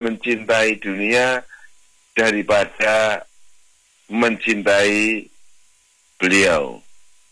mencintai dunia daripada mencintai beliau.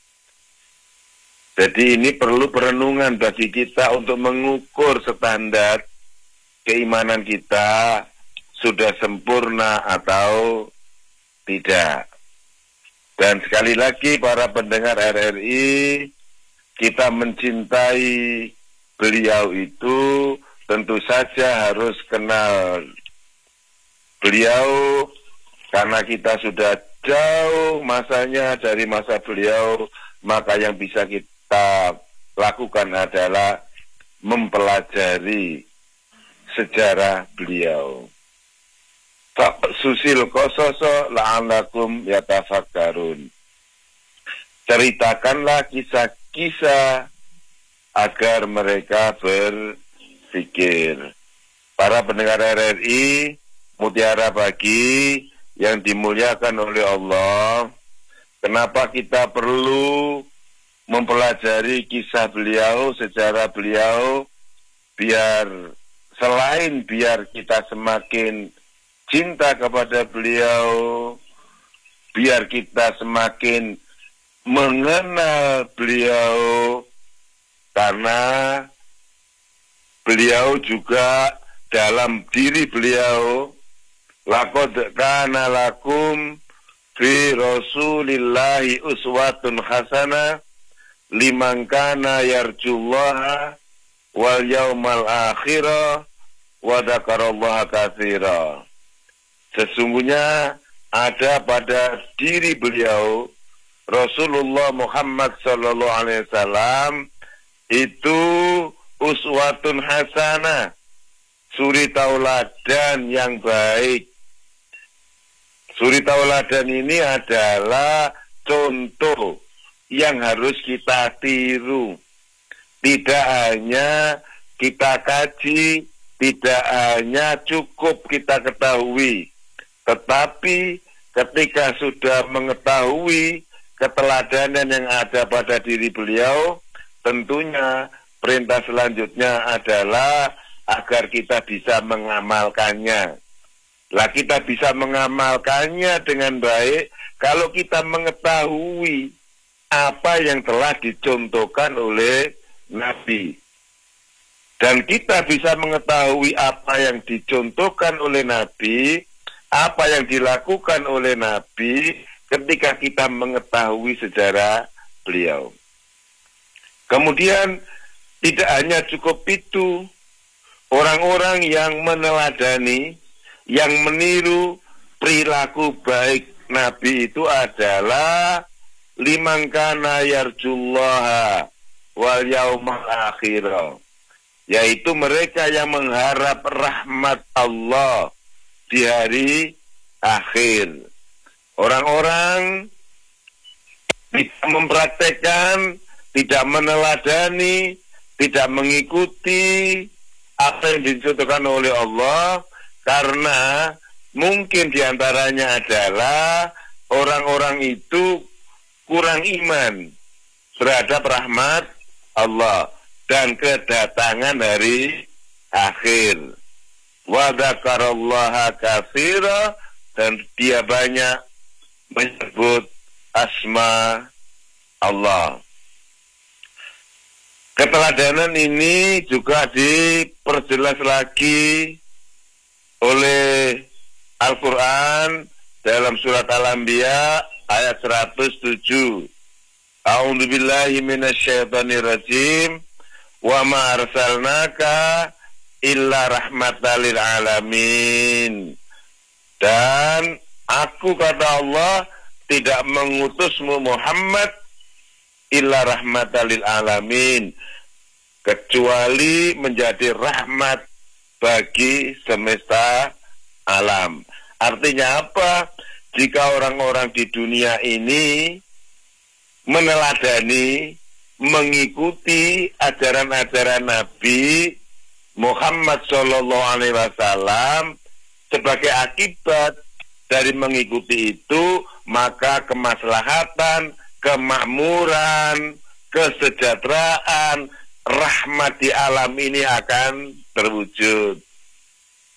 Jadi ini perlu perenungan bagi kita untuk mengukur standar keimanan kita sudah sempurna atau tidak. Dan sekali lagi para pendengar RRI, kita mencintai beliau itu tentu saja harus kenal beliau, karena kita sudah jauh masanya dari masa beliau, maka yang bisa kita lakukan adalah mempelajari sejarah beliau. Susil kososo la'alakum yatafakkarun. Ceritakanlah kisah-kisah agar mereka berpikir. Para pendengar RRI, Mutiara Pagi yang dimuliakan oleh Allah, kenapa kita perlu mempelajari kisah beliau, sejarah beliau, biar kita semakin cinta kepada beliau, biar kita semakin mengenal beliau, karena beliau juga dalam diri beliau, laqad kana lakum fi rasulillahi uswatun hasanah liman kana yarjullaha wal yaumal akhirah wa dzakarallaha katsira. Sesungguhnya ada pada diri beliau Rasulullah Muhammad sallallahu alaihi wasallam itu uswatun hasanah, suri tauladan yang baik. Suri tauladan ini adalah contoh yang harus kita tiru. Tidak hanya kita kaji, tidak hanya cukup kita ketahui, tetapi ketika sudah mengetahui keteladanan yang ada pada diri beliau, tentunya perintah selanjutnya adalah agar kita bisa mengamalkannya. Lah, kita bisa mengamalkannya dengan baik kalau kita mengetahui apa yang telah dicontohkan oleh Nabi. Dan kita bisa mengetahui apa yang dicontohkan oleh Nabi, apa yang dilakukan oleh Nabi ketika kita mengetahui sejarah beliau. Kemudian tidak hanya cukup itu, orang-orang yang meneladani, yang meniru perilaku baik Nabi itu adalah liman kana yarjullaha wal yaumal akhirah, yaitu mereka yang mengharap rahmat Allah di hari akhir. Orang-orang tidak mempraktekkan, tidak meneladani, tidak mengikuti apa yang dicontohkan oleh Allah, karena mungkin diantaranya adalah orang-orang itu kurang iman terhadap rahmat Allah dan kedatangan hari akhir. Wa dzakarallaha katsira, dan dia banyak menyebut asma Allah. Keteladanan ini juga diperjelas lagi oleh Al-Quran dalam surat Al-Anbiya ayat 107. A'udzubillahi minasyaitonirrajim. Wa ma arsalnaka illa rahmatan lil alamin. Dan aku, kata Allah, tidak mengutusmu Muhammad illa rahmatan lil alamin, kecuali menjadi rahmat bagi semesta alam. Artinya apa? Jika orang-orang di dunia ini meneladani, mengikuti ajaran-ajaran Nabi Muhammad Shallallahu Alaihi Wasallam, sebagai akibat dari mengikuti itu, maka kemaslahatan, kemakmuran, kesejahteraan, rahmat di alam ini akan terwujud.